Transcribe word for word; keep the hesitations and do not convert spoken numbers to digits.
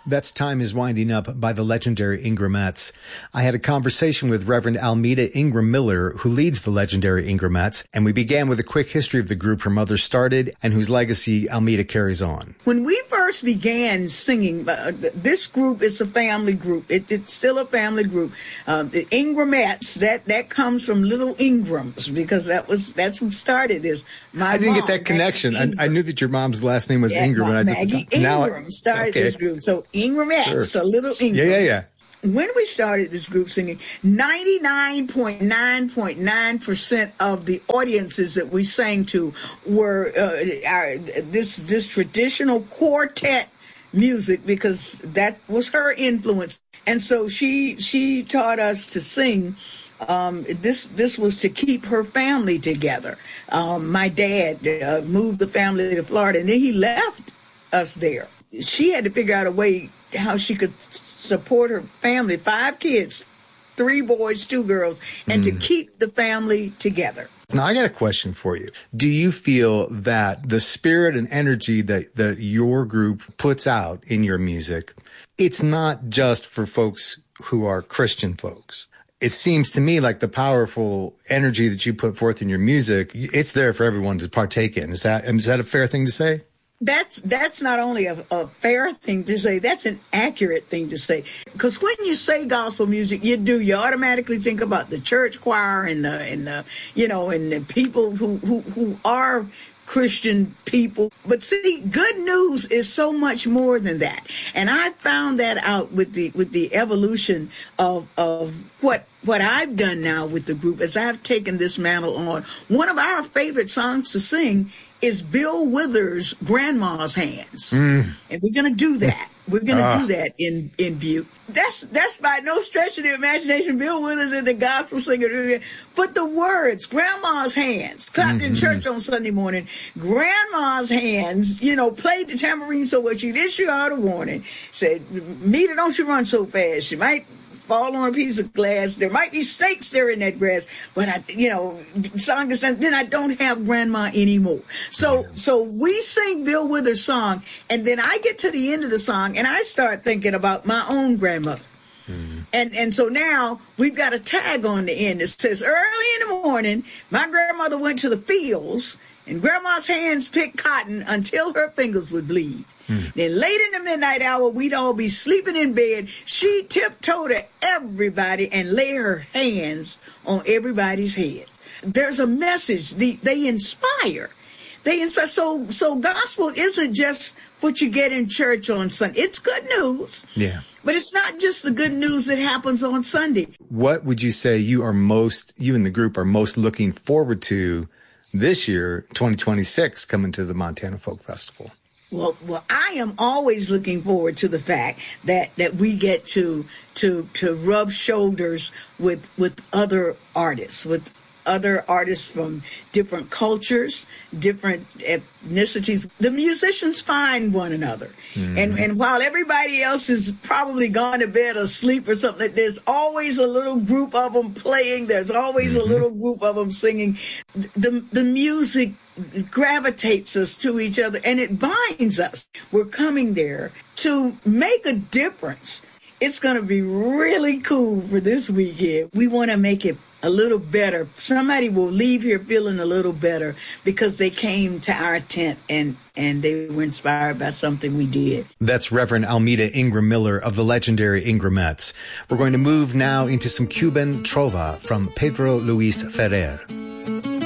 That's Time is Winding Up by the legendary Ingramettes. I had a conversation with Reverend Almeda Ingram Miller, who leads the legendary Ingramettes, and we began with a quick history of the group her mother started and whose legacy Almeda carries on. When we first began singing, uh, this group is a family group. It, it's still a family group. Uh, the Ingramettes, that, that comes from Little Ingrams, because that was that's who started this. My I didn't mom, get that connection. I, I knew that your mom's last name was yeah, Ingram. And I Maggie just, now Ingram I, started okay. this group. So Ingramettes, Sure. so Little Ingrams. Yeah, yeah, yeah. When we started this group singing, ninety-nine point nine point nine percent of the audiences that we sang to were uh, our, this this traditional quartet music, because that was her influence. And so she she taught us to sing. Um, this this was to keep her family together. Um, my dad uh, moved the family to Florida, and then he left us there. She had to figure out a way how she could support her family, five kids, three boys, two girls, and mm. to keep the family together. Now, I got a question for you. Do you feel that the spirit and energy that, that your group puts out in your music, it's not just for folks who are Christian folks? It seems to me like the powerful energy that you put forth in your music, it's there for everyone to partake in. Is that, is that a fair thing to say? That's that's not only a, a fair thing to say, that's an accurate thing to say. Because when you say gospel music, you do, you automatically think about the church choir and the, and the you know, and the people who, who, who are Christian people. But see, good news is so much more than that. And I found that out with the with the evolution of of what what I've done now with the group, as I've taken this mantle on. One of our favorite songs to sing is Bill Withers' Grandma's Hands. Mm. And we're going to do that. We're going to uh. do that in, in Butte. That's that's by no stretch of the imagination. Bill Withers is the gospel singer. But the words, Grandma's Hands, clapped mm-hmm. in church on Sunday morning. Grandma's Hands, you know, played the tambourine so well she'd issue out a warning. Said, Mita, don't you run so fast. She might fall on a piece of glass. There might be snakes there in that grass, but I, you know, song is then I don't have grandma anymore. So, yeah. so we sing Bill Withers' song, and then I get to the end of the song, and I start thinking about my own grandmother. Mm-hmm. And and so now we've got a tag on the end that says, early in the morning, my grandmother went to the fields, and grandma's hands picked cotton until her fingers would bleed. Hmm. Then late in the midnight hour, we'd all be sleeping in bed. She tiptoed to everybody and lay her hands on everybody's head. There's a message. The, they inspire. They inspire. So, so gospel isn't just what you get in church on Sunday. It's good news. Yeah. But it's not just the good news that happens on Sunday. What would you say you are most, you and the group are most looking forward to this year, twenty twenty-six, coming to the Montana Folk Festival? Well, well, I am always looking forward to the fact that, that we get to to to rub shoulders with with other artists, with other artists from different cultures, different ethnicities. The musicians find one another. Mm-hmm. And and while everybody else is probably gone to bed or asleep or something, there's always a little group of them playing. There's always mm-hmm. a little group of them singing. The, the music gravitates us to each other, and it binds us. We're coming there to make a difference. It's going to be really cool for this weekend. We want to make it a little better. Somebody will leave here feeling a little better because they came to our tent and, and they were inspired by something we did. That's Reverend Almeda Ingram Miller of the legendary Ingramettes. We're going to move now into some Cuban trova from Pedro Luis Ferrer.